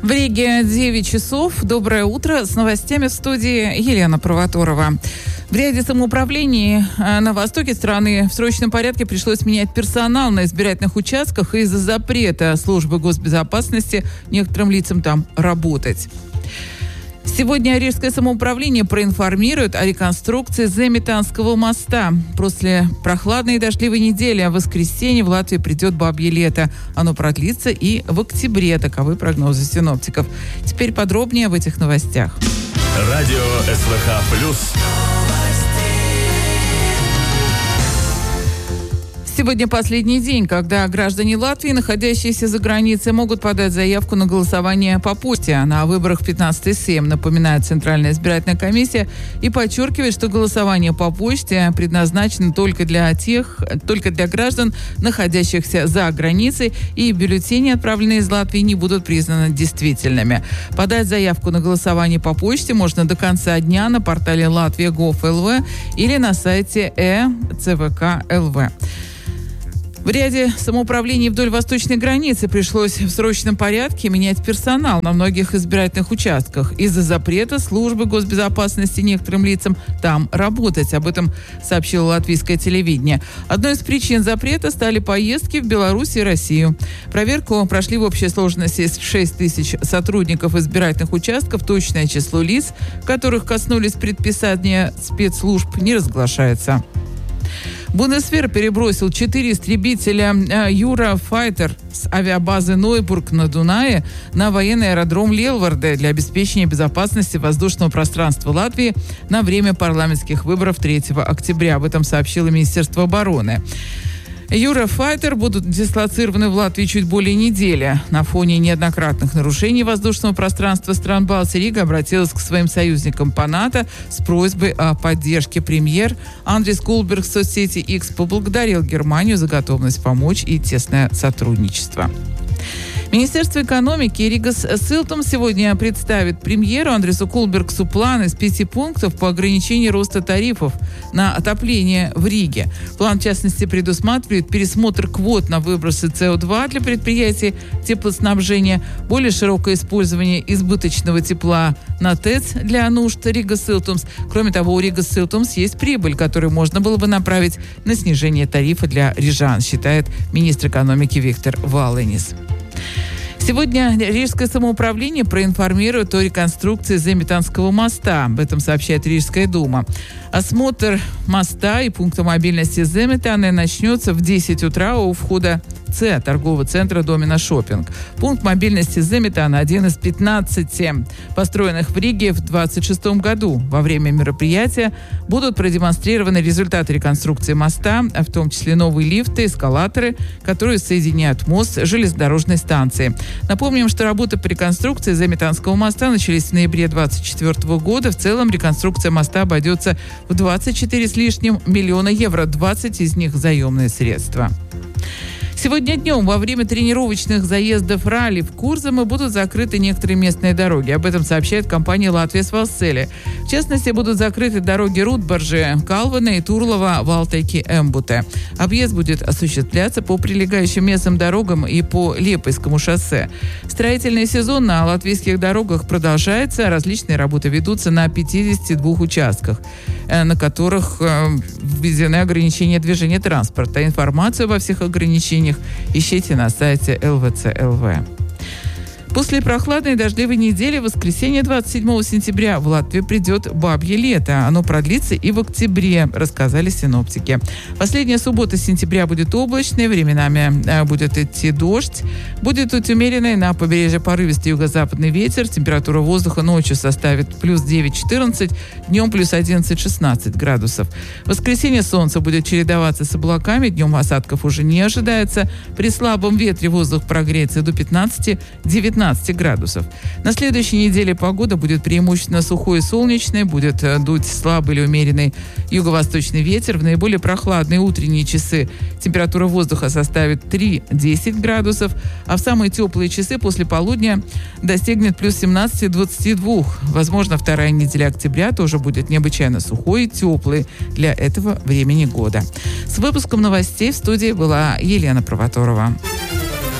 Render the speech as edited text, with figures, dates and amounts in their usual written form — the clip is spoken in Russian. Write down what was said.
В Риге 9 часов. Доброе утро. С новостями в студии Елена Провоторова. В ряде самоуправлений на востоке страны в срочном порядке пришлось менять персонал на избирательных участках из-за запрета службы госбезопасности некоторым лицам там работать. Сегодня Рижское самоуправление проинформирует о реконструкции Заметанского моста. После прохладной и дождливой недели в воскресенье в Латвии придет бабье лето. Оно продлится и в октябре. Таковы прогнозы синоптиков. Теперь подробнее в этих новостях. Радио СВХ+. Сегодня последний день, когда граждане Латвии, находящиеся за границей, могут подать заявку на голосование по почте. На выборах 15-й Сейм, напоминает Центральная избирательная комиссия, и подчеркивает, что голосование по почте предназначено только для граждан, находящихся за границей, и бюллетени, отправленные из Латвии, не будут признаны действительными. Подать заявку на голосование по почте можно до конца дня на портале Latvia.gov.lv или на сайте ЦВК.ЛВ. В ряде самоуправлений вдоль восточной границы пришлось в срочном порядке менять персонал на многих избирательных участках из-за запрета службы госбезопасности некоторым лицам там работать. Об этом сообщило латвийское телевидение. Одной из причин запрета стали поездки в Беларусь и Россию. Проверку прошли в общей сложности 6 тысяч сотрудников избирательных участков. Точное число лиц, которых коснулись предписания спецслужб, не разглашается. Бундесвер перебросил 4 истребителя Eurofighter с авиабазы Нойбург на Дунае на военный аэродром Лелварде для обеспечения безопасности воздушного пространства Латвии на время парламентских выборов 3 октября. Об этом сообщило Министерство обороны. Eurofighter будут дислоцированы в Латвии чуть более недели. На фоне неоднократных нарушений воздушного пространства стран Балтии Рига обратилась к своим союзникам по НАТО с просьбой о поддержке. Премьер Андрис Кулберг в соцсети X поблагодарил Германию за готовность помочь и тесное сотрудничество. Министерство экономики и Ригас Силтум сегодня представит премьеру Андрису Кулбергсу план из 5 пунктов по ограничению роста тарифов на отопление в Риге. План, в частности, предусматривает пересмотр квот на выбросы СО2 для предприятий теплоснабжения, более широкое использование избыточного тепла на ТЭЦ для нужд Ригас Силтумс. Кроме того, у Ригас Силтумс есть прибыль, которую можно было бы направить на снижение тарифа для рижан, считает министр экономики Виктор Валенис. Сегодня Рижское самоуправление проинформирует о реконструкции Заметанского моста. Об этом сообщает Рижская дума. Осмотр моста и пункта мобильности Заметаны начнется в 10 утра у входа торгового центра Домина Шоппинг. Пункт мобильности Заметана – один из 15 построенных в Риге в 2026 году. Во время мероприятия будут продемонстрированы результаты реконструкции моста, в том числе новые лифты, эскалаторы, которые соединяют мост с железнодорожной станцией. Напомним, что работы по реконструкции Заметанского моста начались в ноябре 2024 года. В целом реконструкция моста обойдется в 24 с лишним миллиона евро, 20 из них заемные средства. Сегодня днем во время тренировочных заездов ралли в Курзаме будут закрыты некоторые местные дороги. Об этом сообщает компания «Латвия Свалцели». В частности, будут закрыты дороги Рудбаржи, Калвана и Турлова, Валтеки, Эмбуте. Объезд будет осуществляться по прилегающим местным дорогам и по Лепойскому шоссе. Строительный сезон на латвийских дорогах продолжается. Различные работы ведутся на 52 участках, на которых введены ограничения движения транспорта. Информацию обо всех ограничениях ищите на сайте ЛВЦ.ЛВ. После прохладной и дождливой недели в воскресенье 27 сентября в Латвию придет бабье лето. Оно продлится и в октябре, рассказали синоптики. Последняя суббота сентября будет облачной, временами будет идти дождь. Будет тут умеренный на побережье порывистый юго-западный ветер. Температура воздуха ночью составит плюс 9-14, днем плюс 11-16 градусов. В воскресенье солнце будет чередоваться с облаками, днем осадков уже не ожидается. При слабом ветре воздух прогреется до 15-19 градусов. На следующей неделе погода будет преимущественно сухой и солнечной, будет дуть слабый или умеренный юго-восточный ветер. В наиболее прохладные утренние часы температура воздуха составит 3-10 градусов, а в самые теплые часы после полудня достигнет плюс 17-22. Возможно, вторая неделя октября тоже будет необычайно сухой и теплой для этого времени года. С выпуском новостей в студии была Елена Провоторова.